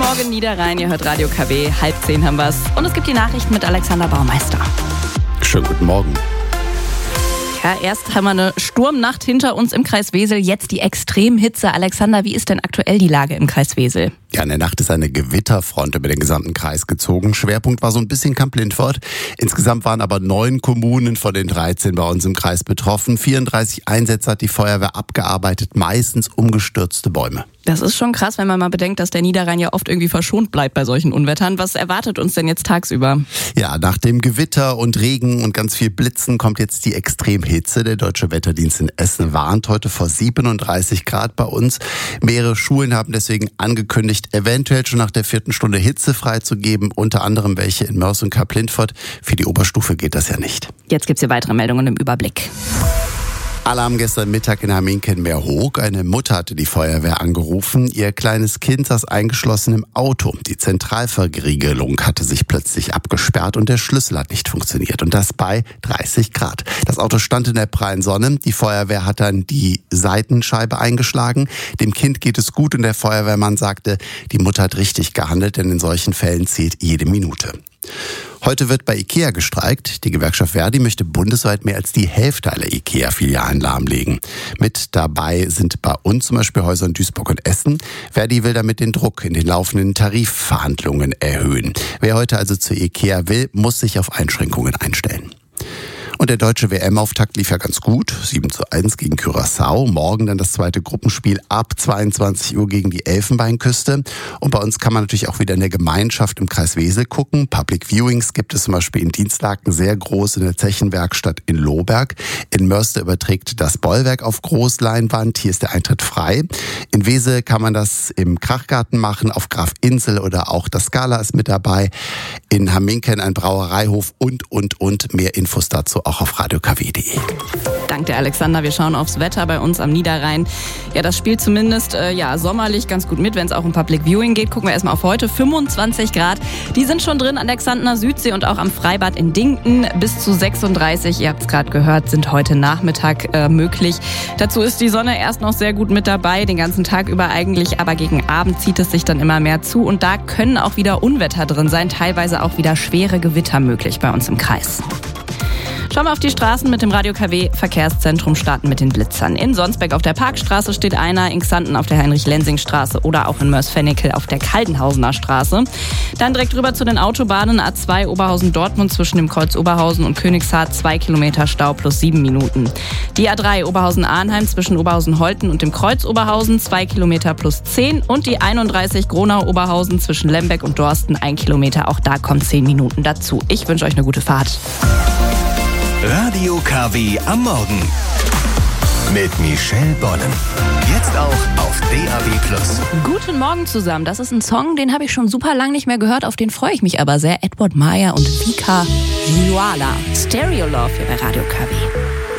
Morgen Niederrhein, ihr hört Radio KW, 9:30 haben wir's. Und es gibt die Nachrichten mit Alexander Baumeister. Schönen guten Morgen. Ja, erst haben wir eine Sturmnacht hinter uns im Kreis Wesel, jetzt die Extremhitze. Alexander, wie ist denn aktuell die Lage im Kreis Wesel? Ja, in der Nacht ist eine Gewitterfront über den gesamten Kreis gezogen. Schwerpunkt war so ein bisschen Kamp-Lindfort. Insgesamt waren aber 9 Kommunen von den 13 bei uns im Kreis betroffen. 34 Einsätze hat die Feuerwehr abgearbeitet, meistens umgestürzte Bäume. Das ist schon krass, wenn man mal bedenkt, dass der Niederrhein ja oft irgendwie verschont bleibt bei solchen Unwettern. Was erwartet uns denn jetzt tagsüber? Ja, nach dem Gewitter und Regen und ganz viel Blitzen kommt jetzt die Extremhitze. Der Deutsche Wetterdienst in Essen warnt heute vor 37 Grad bei uns. Mehrere Schulen haben deswegen angekündigt, eventuell schon nach der 4. Stunde Hitze freizugeben, unter anderem welche in Mörs und Kamp-Lindfort. Für die Oberstufe geht das ja nicht. Jetzt gibt's hier weitere Meldungen im Überblick. Alarm gestern Mittag in Hamminkeln-Meerhoek. Eine Mutter hatte die Feuerwehr angerufen. Ihr kleines Kind saß eingeschlossen im Auto. Die Zentralverriegelung hatte sich plötzlich abgesperrt und der Schlüssel hat nicht funktioniert. Und das bei 30 Grad. Das Auto stand in der prallen Sonne. Die Feuerwehr hat dann die Seitenscheibe eingeschlagen. Dem Kind geht es gut und der Feuerwehrmann sagte, die Mutter hat richtig gehandelt, denn in solchen Fällen zählt jede Minute. Heute wird bei IKEA gestreikt. Die Gewerkschaft Verdi möchte bundesweit mehr als die Hälfte aller IKEA-Filialen lahmlegen. Mit dabei sind bei uns zum Beispiel Häuser in Duisburg und Essen. Verdi will damit den Druck in den laufenden Tarifverhandlungen erhöhen. Wer heute also zu IKEA will, muss sich auf Einschränkungen einstellen. Und der deutsche WM-Auftakt lief ja ganz gut. 7:1 gegen Curaçao. Morgen dann das zweite Gruppenspiel ab 22 Uhr gegen die Elfenbeinküste. Und bei uns kann man natürlich auch wieder in der Gemeinschaft im Kreis Wesel gucken. Public Viewings gibt es zum Beispiel in Dienstlaken sehr groß in der Zechenwerkstatt in Lohberg. In Mörster überträgt das Bollwerk auf Großleinwand. Hier ist der Eintritt frei. In Wesel kann man das im Krachgarten machen, auf Graf Insel oder auch das Scala ist mit dabei. In Hamminkeln ein Brauereihof und. Mehr Infos dazu auch auf radiokw.de. Dank der Alexander, wir schauen aufs Wetter bei uns am Niederrhein. Ja, das spielt zumindest sommerlich ganz gut mit, wenn es auch um Public Viewing geht. Gucken wir erstmal auf heute. 25 Grad, die sind schon drin an der Xantener Südsee und auch am Freibad in Dinkten. Bis zu 36, ihr habt es gerade gehört, sind heute Nachmittag möglich. Dazu ist die Sonne erst noch sehr gut mit dabei, den ganzen Tag über eigentlich, aber gegen Abend zieht es sich dann immer mehr zu und da können auch wieder Unwetter drin sein, teilweise auch wieder schwere Gewitter möglich bei uns im Kreis. Schauen wir auf die Straßen mit dem Radio KW Verkehrszentrum, starten mit den Blitzern. In Sonsbeck auf der Parkstraße steht einer, in Xanten auf der Heinrich-Lensing-Straße oder auch in Mörs-Fennekel auf der Kaldenhausener Straße. Dann direkt rüber zu den Autobahnen A2 Oberhausen-Dortmund zwischen dem Kreuz Oberhausen und Königshardt 2 Kilometer Stau plus 7 Minuten. Die A3 Oberhausen-Arnheim zwischen Oberhausen-Holten und dem Kreuz Oberhausen 2 Kilometer plus 10 und die 31 Gronau-Oberhausen zwischen Lembeck und Dorsten 1 Kilometer, auch da kommen 10 Minuten dazu. Ich wünsche euch eine gute Fahrt. Radio KW am Morgen mit Michelle Bonnen. Jetzt auch auf DAB+. Guten Morgen zusammen. Das ist ein Song, den habe ich schon super lang nicht mehr gehört. Auf den freue ich mich aber sehr. Edward Meyer und Vika Juala. Stereo Love hier bei Radio KW.